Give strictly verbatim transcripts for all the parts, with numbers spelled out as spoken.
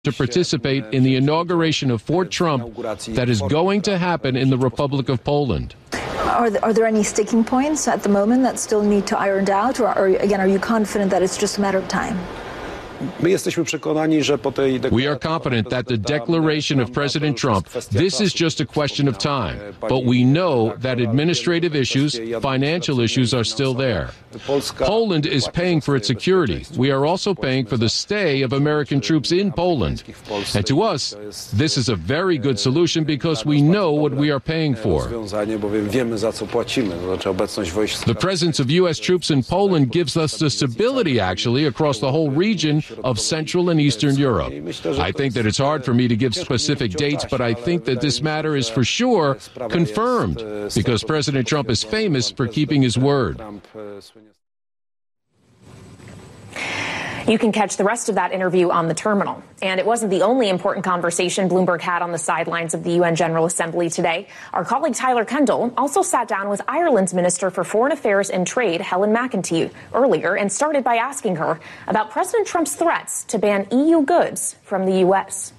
to participate in the inauguration of Fort Trump that is going to happen in the Republic of Poland. Are there, are there any sticking points at the moment that still need to iron out, or, or again, are you confident that it's just a matter of time? We are confident that the declaration of President Trump, this is just a question of time. But we know that administrative issues, financial issues are still there. Poland is paying for its security. We are also paying for the stay of American troops in Poland. And to us, this is a very good solution because we know what we are paying for. The presence of U S troops in Poland gives us the stability, actually, across the whole region of Central and Eastern Europe. I think that it's hard for me to give specific dates, but I think that this matter is for sure confirmed because President Trump is famous for keeping his word. You can catch the rest of that interview on the terminal. And it wasn't the only important conversation Bloomberg had on the sidelines of the U N General Assembly today. Our colleague Tyler Kendall also sat down with Ireland's Minister for Foreign Affairs and Trade, Helen McEntee, earlier and started by asking her about President Trump's threats to ban E U goods from the U S.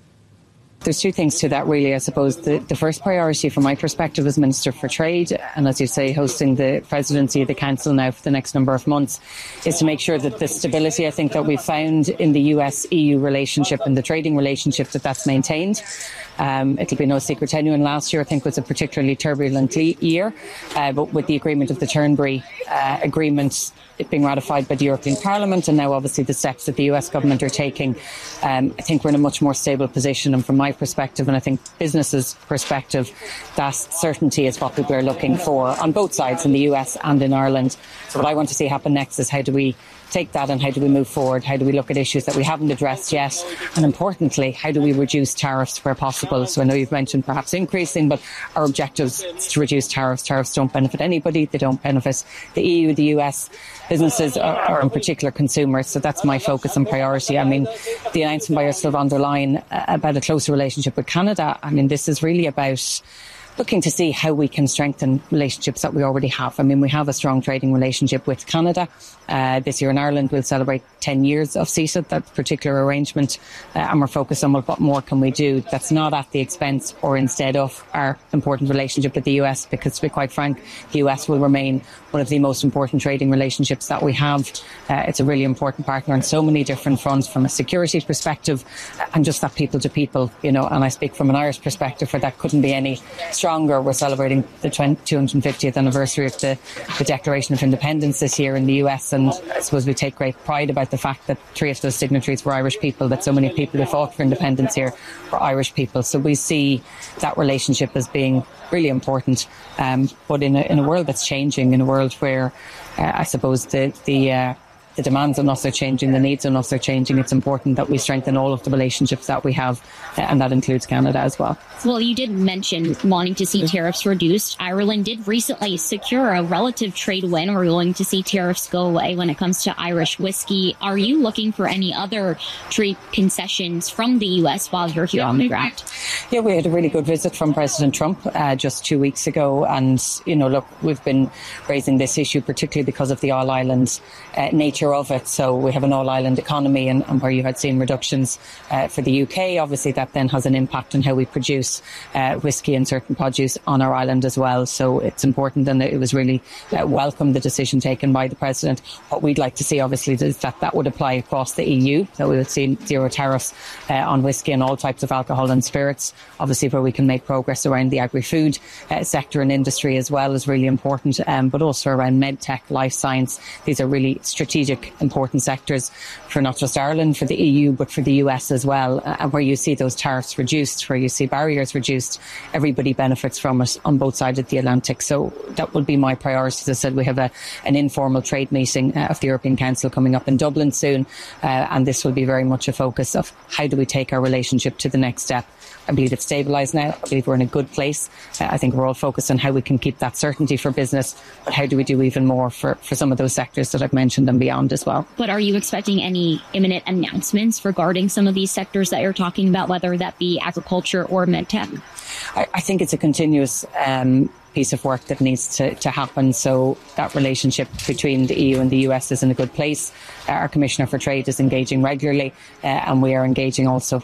There's two things to that, really. I suppose the, the first priority from my perspective as Minister for Trade, and as you say, hosting the presidency of the Council now for the next number of months, is to make sure that the stability, I think, that we've found in the U S E U relationship and the trading relationship, that that's maintained. Um, it'll be no secret to anyone, last year I think was a particularly turbulent year, uh, but with the agreement of the Turnberry uh, Agreement, it being ratified by the European Parliament, and now obviously the steps that the U S government are taking, um, I think we're in a much more stable position. And from my perspective, and I think businesses' perspective, that certainty is what people are looking for on both sides, in the U S and in Ireland. So what I want to see happen next is how do we take that and how do we move forward? How do we look at issues that we haven't addressed yet? And importantly, how do we reduce tariffs where possible? So I know you've mentioned perhaps increasing, but our objective is to reduce tariffs. Tariffs don't benefit anybody. They don't benefit the E U, the U S, businesses, or, or in particular consumers. So that's my focus and priority. I mean, the announcement by Ursula von der Leyen about a closer relationship with Canada, I mean, this is really about looking to see how we can strengthen relationships that we already have. I mean, we have a strong trading relationship with Canada. Uh, this year in Ireland, we'll celebrate ten years of CISA, that particular arrangement, uh, and we're focused on well, what more can we do that's not at the expense or instead of our important relationship with the U S, because to be quite frank, the U S will remain one of the most important trading relationships that we have. Uh, it's a really important partner on so many different fronts, from a security perspective and just that people to people, you know, and I speak from an Irish perspective where that couldn't be any stronger. We're celebrating the two hundred fiftieth anniversary of the, the Declaration of Independence this year in the U S, and I suppose we take great pride about the fact that three of those signatories were Irish people, that so many people who fought for independence here were Irish people. So we see that relationship as being really important, um, but in a, in a world that's changing, in a world where uh, I suppose the, the uh, the demands on us are changing, the needs on us are changing, it's important that we strengthen all of the relationships that we have, and that includes Canada as well. Well, you did mention wanting to see tariffs reduced. Ireland did recently secure a relative trade win. We're going to see tariffs go away when it comes to Irish whiskey. Are you looking for any other trade concessions from the U S while you're here on the ground? Yeah, we had a really good visit from President Trump uh, just two weeks ago. And, you know, look, we've been raising this issue, particularly because of the all-island uh, nature of it. So we have an all-island economy, and, and where you had seen reductions uh, for the U K, obviously that then has an impact on how we produce uh, whiskey and certain produce on our island as well. So it's important, and it was really uh, welcome, the decision taken by the President. What we'd like to see, obviously, is that that would apply across the E U, that we would see zero tariffs uh, on whiskey and all types of alcohol and spirits. Obviously, where we can make progress around the agri-food uh, sector and industry as well is really important, um, but also around medtech, life science. These are really strategic, important sectors for not just Ireland, for the E U, but for the U S as well. Uh, and where you see those tariffs reduced, where you see barriers reduced, everybody benefits from it on both sides of the Atlantic. So that would be my priority. As I said, we have a, an informal trade meeting uh, of the European Council coming up in Dublin soon, uh, and this will be very much a focus of how do we take our relationship to the next step. I believe it's stabilised now. I believe we're in a good place. Uh, I think we're all focused on how we can keep that certainty for business, but how do we do even more for, for some of those sectors that I've mentioned and beyond as well. But are you expecting any imminent announcements regarding some of these sectors that you're talking about, whether that be agriculture or medtech? I, I think it's a continuous um, piece of work that needs to, to happen. So that relationship between the E U and the U S is in a good place. Uh, our Commissioner for Trade is engaging regularly, uh, and we are engaging also